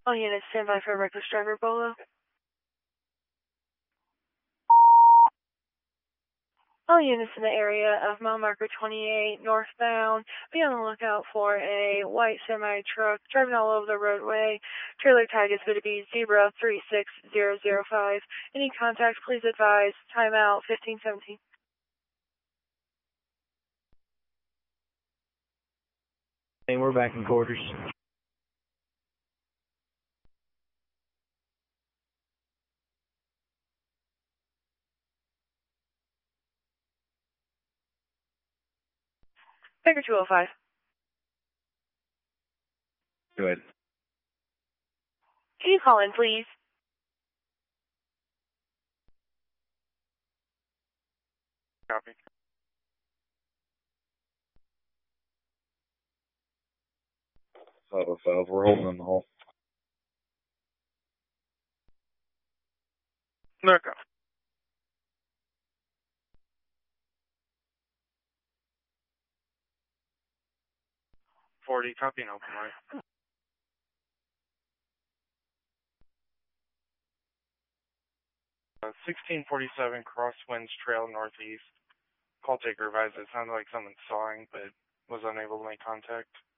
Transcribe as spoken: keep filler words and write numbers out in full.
All units stand by for reckless driver Bolo. All units in the area of mile marker twenty-eight northbound, be on the lookout for a white semi-truck driving all over the roadway. Trailer tag is going to be zero three six zero zero five. Any contact, please advise. Timeout fifteen seventeen. Hey, we're back in quarters. Baker two oh five. Go ahead. Can you call in, please? Copy. five oh five, we're holding in the hall. Look up. forty, copy and open line. Uh, sixteen forty-seven Crosswinds Trail Northeast. Call taker advised it sounded like someone sawing, but was unable to make contact.